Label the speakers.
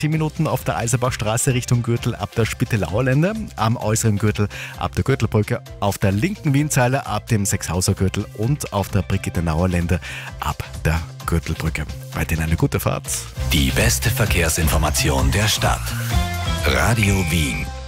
Speaker 1: 10 Minuten auf der Eisenbachstraße Richtung Gürtel ab der Spittelauer Lände, am äußeren Gürtel ab der Gürtelbrücke, auf der linken Wienzeile ab dem Sechshauser Gürtel und auf der Brigittenauer Lände ab der Gürtelbrücke. Weiterhin eine gute Fahrt.
Speaker 2: Die beste Verkehrsinformation der Stadt. Radio Wien.